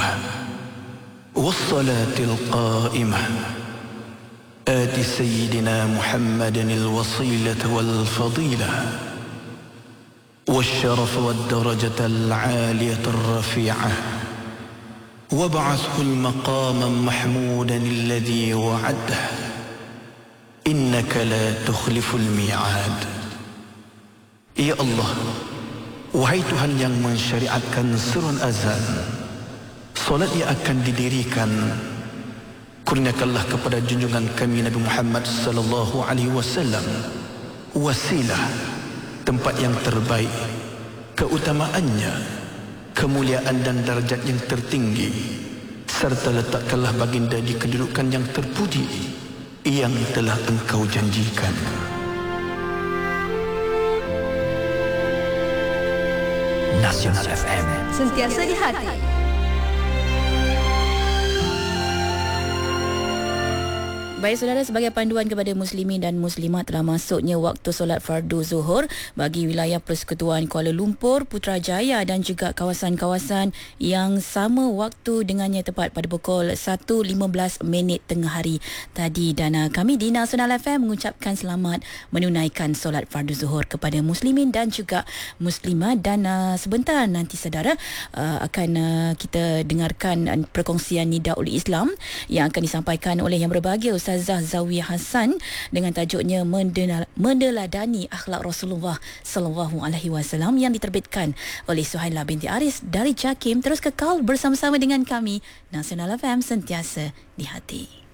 والصلاة القائمة آت سيدنا محمد الوصيلة والفضيلة والشرف والدرجة العالية الرفيعة وابعثه المقام محمودا الذي وعده إنك لا تخلف الميعاد. Ya Allah, wahai Tuhan yang mensyariatkan seruan azan, solat yang akan didirikan, kurniakanlah kepada junjungan kami Nabi Muhammad sallallahu alaihi wasallam wasilah, tempat yang terbaik, keutamaannya, kemuliaan dan darjat yang tertinggi, serta letakkanlah baginda di kedudukan yang terpuji yang telah engkau janjikan. Nasional FM, sentiasa di hati. Baik saudara, sebagai panduan kepada muslimin dan muslimat telah masuknya waktu solat fardu zuhur bagi wilayah Persekutuan Kuala Lumpur, Putrajaya dan juga kawasan-kawasan yang sama waktu dengannya tepat pada pukul 1.15 tengah hari tadi. Dan kami di Nasional FM mengucapkan selamat menunaikan solat fardu zuhur kepada muslimin dan juga muslimat. Dan sebentar nanti saudara akan kita dengarkan perkongsian Nidaul Islam yang akan disampaikan oleh yang berbahagia Ustazah Zawiyah Hassan dengan tajuknya Meneladani Akhlak Rasulullah sallallahu alaihi wasallam yang diterbitkan oleh Suhaila binti Aris dari JAKIM. Terus kekal bersama-sama dengan kami, Nasional FM, sentiasa di hati.